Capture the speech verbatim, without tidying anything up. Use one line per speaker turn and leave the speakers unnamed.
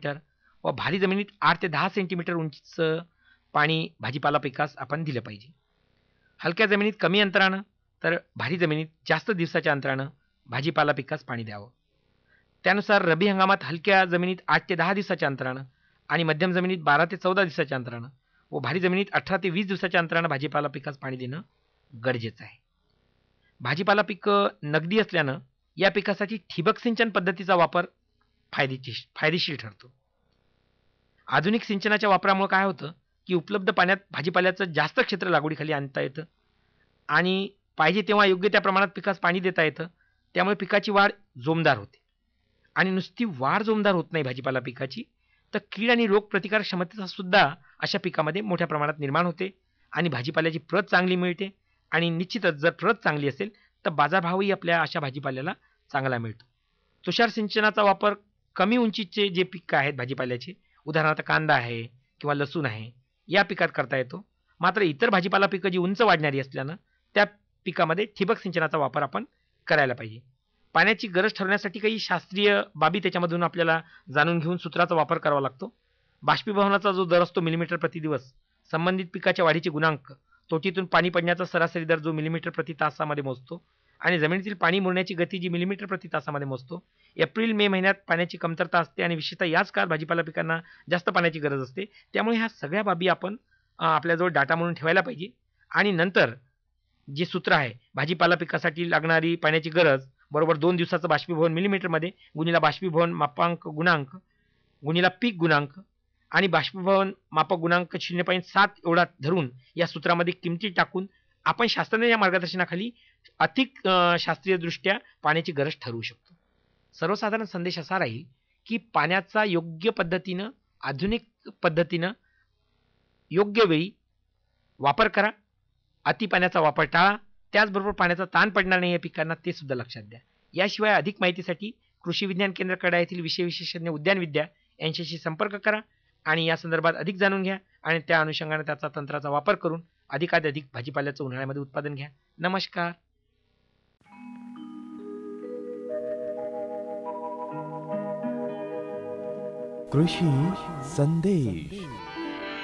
Centimetre व भारी जमिनीत आठ ते दहा सेंटीमीटर उंचीचं पाणी भाजीपाला पिकास आपण दिलं पाहिजे. हलक्या जमिनीत कमी अंतरानं तर भारी जमिनीत जास्त दिवसाच्या अंतरानं भाजीपाला पिकास पाणी द्यावं. त्यानुसार रब्बी हंगामात हलक्या जमिनीत आठ ते दहा दिवसाच्या अंतरानं आणि मध्यम जमिनीत बारा ते चौदा दिवसाच्या अंतरानं व भारी जमिनीत अठरा ते वीस दिवसाच्या अंतरानं भाजीपाला पिकास पाणी देणं गरजेचं आहे. भाजीपाला पिकं नगदी असल्यानं या पिकासाठी ठिबक सिंचन पद्धतीचा वापर फायदेशीर फायदेशीर ठरतो. आधुनिक सिंचनाच्या वापरामुळे काय होतं की उपलब्ध पाण्यात भाजीपाल्याचं जास्त क्षेत्र लागवडीखाली आणता येतं आणि पाहिजे तेव्हा योग्य त्या प्रमाणात पिकास पाणी देता येतं. त्यामुळे पिकाची वाढ जोमदार होते आणि नुसती वाढ जोमदार होत नाही भाजीपाला पिकाची, तर कीड आणि रोग प्रतिकार क्षमतेचा सुद्धा अशा पिकामध्ये मोठ्या प्रमाणात निर्माण होते आणि भाजीपाल्याची प्रत चांगली मिळते आणि निश्चितच जर प्रत चांगली असेल तर बाजारभावही आपल्या अशा भाजीपाल्याला चांगला मिळतो. तुषार सिंचनाचा वापर कमी उंचीचे जे पिकं आहेत भाजीपाल्याचे, उदाहरणार्थ कांदा आहे किंवा लसूण आहे, या पिकात करता येतो. मात्र इतर भाजीपाला पिकं जी उंच वाढणारी असल्यानं त्या पिकामध्ये ठिबक सिंचनाचा वापर आपण करायला पाहिजे. पाण्याची गरज ठरवण्यासाठी काही शास्त्रीय बाबी त्याच्यामधून आपल्याला जाणून घेऊन सूत्राचा वापर करावा लागतो. बाष्पीभवनाचा जो दर असतो मिलीमीटर प्रति दिवस, संबंधित पिकाच्या वाढीचे गुणांक, तोटीतून पाणी पडण्याचा सरासरी दर जो मिलीमीटर प्रति तासामध्ये मोजतो आणि जमिनीतील पाणी मुरण्याची गती जी मिलीमीटर प्रति तासामध्ये मोजतो. एप्रिल मे महिन्यात पाण्याची कमतरता असते आणि विशेषतः याच काळात भाजीपाला पिकांना जास्त पाण्याची गरज असते. त्यामुळे ह्या सगळ्या बाबी आपण अ, आपल्याजवळ डाटा म्हणून ठेवायला पाहिजे आणि नंतर जे सूत्र आहे भाजीपाला पिकासाठी लागणारी पाण्याची गरज बरोबर दोन दिवसाचं बाष्पीभवन मिलीमीटरमध्ये गुणिला बाष्पीभवन मापांक गुणांक गुणिला पीक गुणांक आणि बाष्पीभवन मापक गुणांक शून्य पॉईंट सात एवढा धरून या सूत्रामध्ये किमती टाकून आपण शास्त्रज्ञ मार्गदर्शनाखाली अधिक अ, शास्त्रीयदृष्ट्या पाण्याची गरज ठरवू शकतो. सर्वसाधारण संदेश असा राहील की पाण्याचा योग्य पद्धतीनं आधुनिक पद्धतीनं योग्य वेळी वापर करा. अति पाण्याचा वापर टाळा. त्याचबरोबर पाण्याचा ताण पडणार नाही या पिकांना ते सुद्धा लक्षात द्या. याशिवाय अधिक माहितीसाठी कृषी विज्ञान केंद्र कडा येथील विषय विशेषज्ञ उद्यानविद्या यांच्याशी संपर्क करा आणि या संदर्भात अधिक जाणून घ्या आणि त्या अनुषंगाने त्याचा तंत्राचा वापर करून अधिकाधिक भाजीपाल्याचं उन्हाळ्यामध्ये उत्पादन घ्या. नमस्कार.
कृषी संदेश.